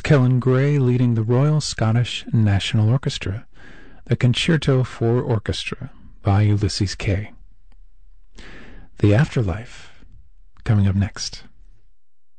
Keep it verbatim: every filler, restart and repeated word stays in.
Kellen Gray leading the Royal Scottish National Orchestra, the Concerto for Orchestra by Ulysses Kay. The Afterlife, coming up next.